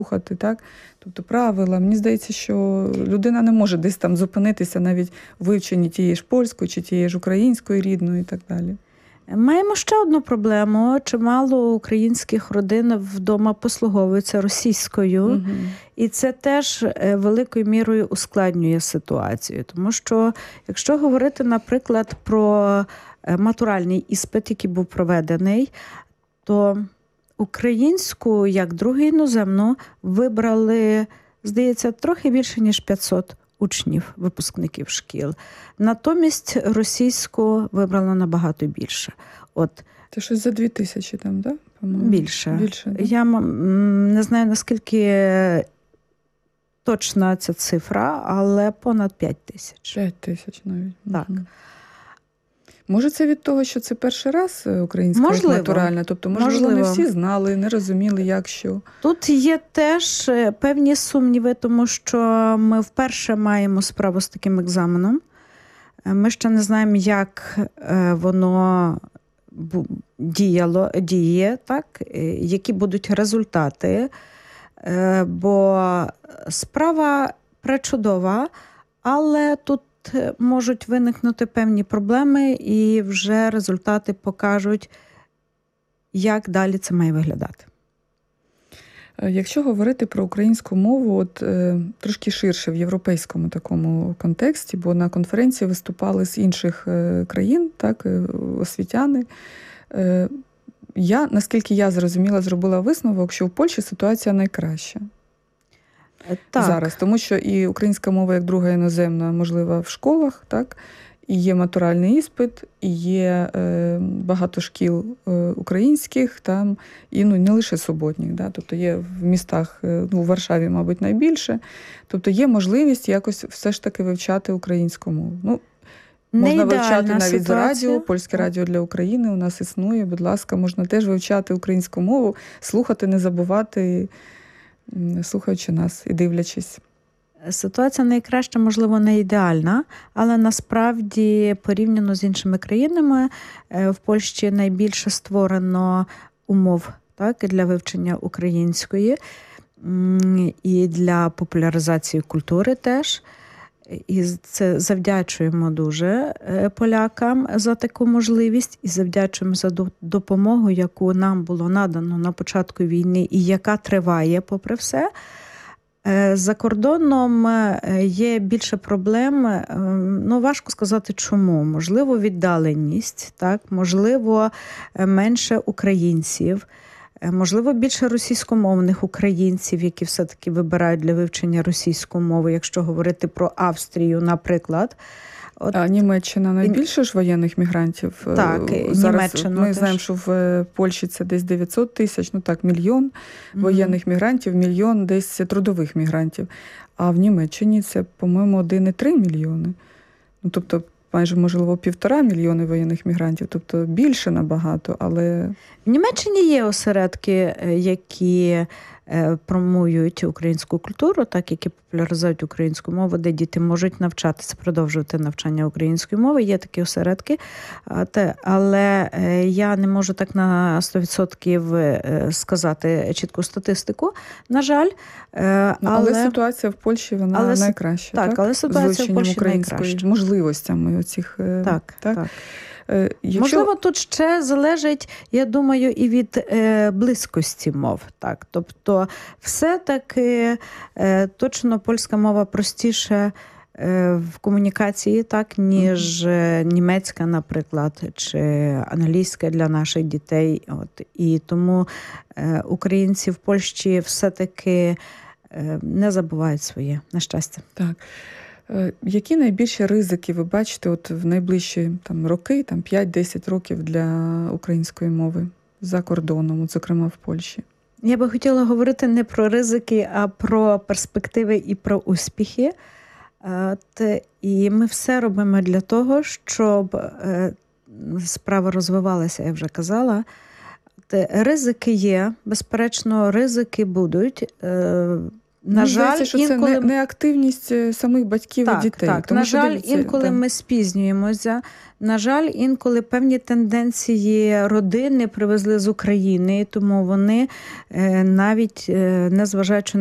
слухати, так? Тобто правила. Мені здається, що людина не може десь там зупинитися навіть у вивченні тієї ж польської чи тієї ж української рідної і так далі. Маємо ще одну проблему. Чимало українських родин вдома послуговуються російською. Угу. І це теж великою мірою ускладнює ситуацію. Тому що, якщо говорити, наприклад, про матуральний іспит, який був проведений, то українську, як другу іноземну, вибрали, здається, трохи більше, ніж 500 учнів, випускників шкіл. Натомість російську вибрало набагато більше. Це щось за 2000 там, так? Да? Більше. Да? Я не знаю, наскільки точна ця цифра, але понад 5000. 5000 навіть. Так. Угу. Може, це від того, що це перший раз українська натуральна? Тобто, можливо, не всі знали, не розуміли, як що. Тут є теж певні сумніви, тому що ми вперше маємо справу з таким екзаменом. Ми ще не знаємо, як воно діє, так? Які будуть результати. Бо справа пречудова, але тут можуть виникнути певні проблеми, і вже результати покажуть, як далі це має виглядати. Якщо говорити про українську мову, трошки ширше в європейському такому контексті, бо на конференції виступали з інших країн, так, освітяни, наскільки я зрозуміла, зробила висновок, що в Польщі ситуація найкраща. Так. Зараз, тому що і українська мова як друга іноземна можлива в школах, так, і є матуральний іспит, і є багато шкіл українських, там, і не лише суботніх, да, тобто є в містах, у Варшаві, мабуть, найбільше, тобто є можливість якось все ж таки вивчати українську мову. Можна вивчати навіть з радіо, Польське радіо для України у нас існує, будь ласка, можна теж вивчати українську мову, слухати, не забувати, слухаючи нас і дивлячись. Ситуація найкраща, можливо, не ідеальна, але насправді, порівняно з іншими країнами, в Польщі найбільше створено умов, так, для вивчення української і для популяризації культури теж. І це завдячуємо дуже полякам за таку можливість і завдячуємо за допомогу, яку нам було надано на початку війни і яка триває попри все. За кордоном є більше проблем, важко сказати чому. Можливо, віддаленість, так? Можливо, менше українців, можливо, більше російськомовних українців, які все-таки вибирають для вивчення російської мови, якщо говорити про Австрію, наприклад. А Німеччина найбільше ж воєнних мігрантів? Так, зараз Німеччина ми теж. знаємо, що в Польщі це десь 900 тисяч, мільйон воєнних мігрантів, мільйон десь трудових мігрантів. А в Німеччині це, по-моєму, 1,3 мільйони. Тобто, майже, можливо, 1,5 мільйони воєнних мігрантів, тобто більше набагато, але... В Німеччині є осередки, які промують українську культуру, так, які популяризують українську мову, де діти можуть навчатися, продовжувати навчання української мови. Є такі осередки, але я не можу так на 100% сказати чітку статистику, на жаль. Але ситуація в Польщі, вона найкраща. Так, але ситуація в Польщі найкраща. Можливостями оцих. Так. Можливо, тут ще залежить, я думаю, і від близькості мов. Так? Тобто, все-таки точно польська мова простіша в комунікації, так, ніж німецька, наприклад, чи англійська для наших дітей. І тому українці в Польщі все-таки не забувають своє, на щастя. Так. Які найбільші ризики ви бачите в найближчі роки, 5-10 років для української мови за кордоном, зокрема в Польщі? Я би хотіла говорити не про ризики, а про перспективи і про успіхи. І ми все робимо для того, щоб справа розвивалася, я вже казала. Ризики є, безперечно, ризики будуть. На жаль, здається, що інколи... це не активність самих батьків і дітей. Так. Тому На що, жаль, дивіться, інколи ми спізнюємося. На жаль, інколи певні тенденції родини привезли з України, тому вони навіть, незважаючи